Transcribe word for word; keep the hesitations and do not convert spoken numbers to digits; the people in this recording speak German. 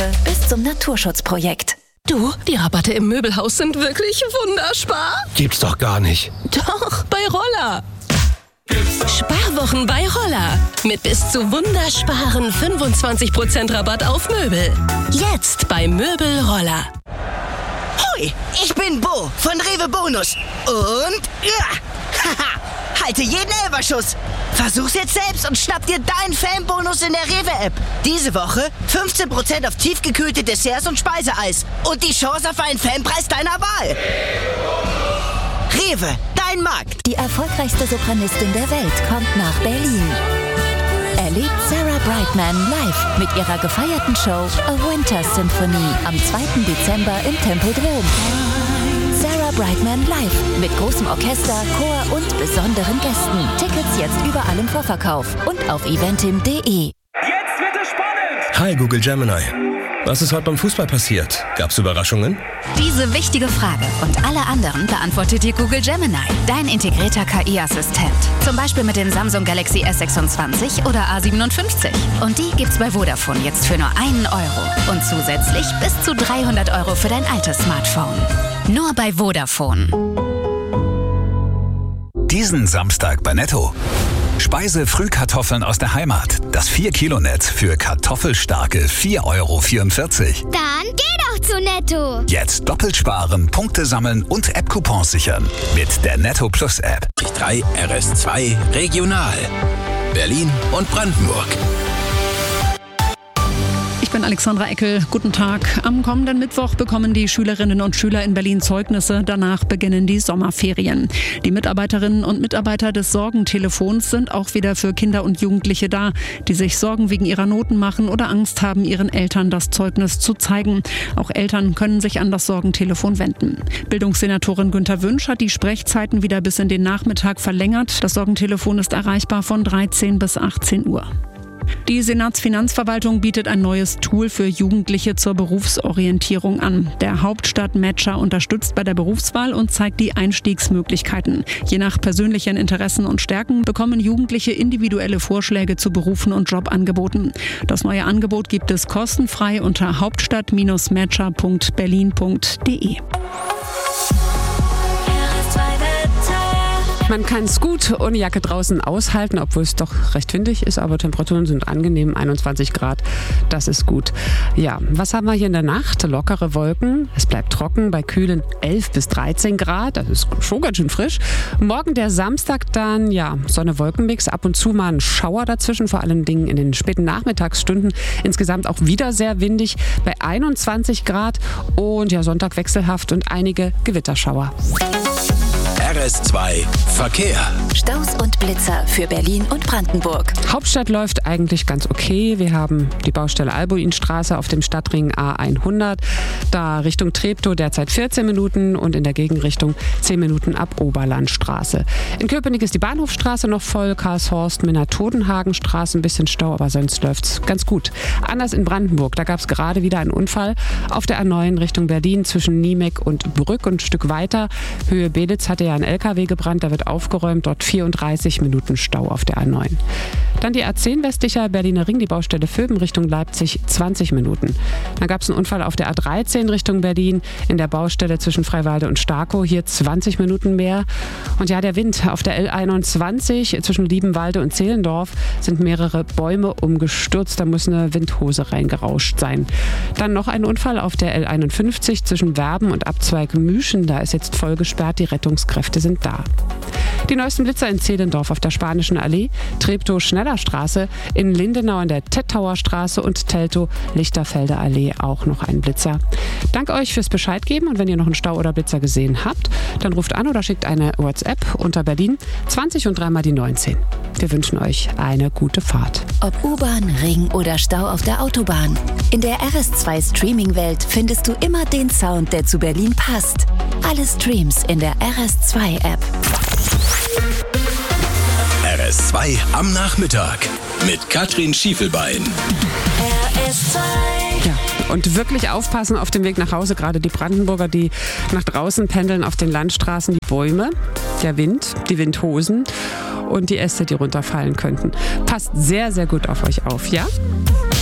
Hilfe bis zum Naturschutzprojekt. Du, die Rabatte im Möbelhaus sind wirklich wunderbar. Gibt's doch gar nicht. Doch, bei Roller. Sparwochen bei Roller. Mit bis zu wundersparen fünfundzwanzig Prozent Rabatt auf Möbel. Jetzt bei Möbel Roller. Hoi, ich bin Bo von Rewe Bonus. Und ja, haha, halte jeden Elferschuss. Versuch's jetzt selbst und schnapp dir deinen Fanbonus in der Rewe-App. Diese Woche fünfzehn Prozent auf tiefgekühlte Desserts und Speiseeis. Und die Chance auf einen Fanpreis deiner Wahl. Rewe, dein Markt. Die erfolgreichste Sopranistin der Welt kommt nach Berlin. Erlebt Sarah Brightman live mit ihrer gefeierten Show A Winter Symphony am zweiten Dezember im Tempodrom. Sarah Brightman live mit großem Orchester, Chor und besonderen Gästen. Tickets jetzt überall im Vorverkauf und auf eventim punkt de. Jetzt wird es spannend! Hi Google Gemini. Was ist heute beim Fußball passiert? Gab's Überraschungen? Diese wichtige Frage und alle anderen beantwortet dir Google Gemini, dein integrierter K I-Assistent. Zum Beispiel mit dem Samsung Galaxy S sechsundzwanzig oder A siebenundfünfzig. Und die gibt's bei Vodafone jetzt für nur einen Euro. Und zusätzlich bis zu dreihundert Euro für dein altes Smartphone. Nur bei Vodafone. Diesen Samstag bei Netto. Speise-Frühkartoffeln aus der Heimat. Das vier Kilo Netz für kartoffelstarke vier Euro vierundvierzig. Dann geh doch zu Netto. Jetzt doppelt sparen, Punkte sammeln und App-Coupons sichern. Mit der Netto Plus App. drei R S zwei Regional. Berlin und Brandenburg. Ich bin Alexandra Eckel. Guten Tag. Am kommenden Mittwoch bekommen die Schülerinnen und Schüler in Berlin Zeugnisse. Danach beginnen die Sommerferien. Die Mitarbeiterinnen und Mitarbeiter des Sorgentelefons sind auch wieder für Kinder und Jugendliche da, die sich Sorgen wegen ihrer Noten machen oder Angst haben, ihren Eltern das Zeugnis zu zeigen. Auch Eltern können sich an das Sorgentelefon wenden. Bildungssenatorin Günther Wünsch hat die Sprechzeiten wieder bis in den Nachmittag verlängert. Das Sorgentelefon ist erreichbar von dreizehn bis achtzehn Uhr. Die Senatsfinanzverwaltung bietet ein neues Tool für Jugendliche zur Berufsorientierung an. Der Hauptstadt-Matcher unterstützt bei der Berufswahl und zeigt die Einstiegsmöglichkeiten. Je nach persönlichen Interessen und Stärken bekommen Jugendliche individuelle Vorschläge zu Berufen und Jobangeboten. Das neue Angebot gibt es kostenfrei unter hauptstadt matcher punkt berlin punkt de. Man kann es gut ohne Jacke draußen aushalten, obwohl es doch recht windig ist, aber Temperaturen sind angenehm, einundzwanzig Grad, das ist gut. Ja, was haben wir hier in der Nacht? Lockere Wolken, es bleibt trocken bei kühlen elf bis dreizehn Grad, das ist schon ganz schön frisch. Morgen der Samstag dann, ja, Sonne-Wolkenmix, ab und zu mal ein Schauer dazwischen, vor allen Dingen in den späten Nachmittagsstunden. Insgesamt auch wieder sehr windig bei einundzwanzig Grad und ja, Sonntag wechselhaft und einige Gewitterschauer. R S zwei Verkehr. Staus und Blitzer für Berlin und Brandenburg. Hauptstadt läuft eigentlich ganz okay. Wir haben die Baustelle Albuinstraße auf dem Stadtring A hundert. Da Richtung Treptow derzeit vierzehn Minuten und in der Gegenrichtung zehn Minuten ab Oberlandstraße. In Köpenick ist die Bahnhofstraße noch voll. Karlshorst, Minna-Todenhagenstraße ein bisschen Stau, aber sonst läuft's ganz gut. Anders in Brandenburg. Da gab es gerade wieder einen Unfall auf der A neun Richtung Berlin zwischen Niemek und Brück und ein Stück weiter. Höhe Belitz hatte ja ein L K W gebrannt, da wird aufgeräumt, dort vierunddreißig Minuten Stau auf der A neun. Dann die A zehn westlicher Berliner Ring, die Baustelle Vöben Richtung Leipzig, zwanzig Minuten. Dann gab es einen Unfall auf der A dreizehn Richtung Berlin, in der Baustelle zwischen Freiwalde und Starkow, hier zwanzig Minuten mehr. Und ja, der Wind auf der L einundzwanzig zwischen Liebenwalde und Zehlendorf sind mehrere Bäume umgestürzt, da muss eine Windhose reingerauscht sein. Dann noch ein Unfall auf der L einundfünfzig zwischen Werben und Abzweig Müschen, da ist jetzt voll gesperrt, die Rettungskräfte sind da. Die neuesten Blitzer in Zehlendorf auf der Spanischen Allee, Treptow-Schnellerstraße, in Lindenau an der Tettauer Straße und Teltow-Lichterfelder Allee auch noch ein Blitzer. Danke euch fürs Bescheid geben und wenn ihr noch einen Stau oder Blitzer gesehen habt, dann ruft an oder schickt eine WhatsApp unter Berlin zwanzig und dreimal die neunzehn. Wir wünschen euch eine gute Fahrt. Ob U-Bahn, Ring oder Stau auf der Autobahn. In der R S zwei Streaming-Welt findest du immer den Sound, der zu Berlin passt. Alle Streams in der R S zwei App. R S zwei am Nachmittag mit Katrin Schiefelbein. R S zwei. Ja, und wirklich aufpassen auf dem Weg nach Hause, gerade die Brandenburger, die nach draußen pendeln auf den Landstraßen, die Bäume, der Wind, die Windhosen und die Äste, die runterfallen könnten. Passt sehr, sehr gut auf euch auf, ja?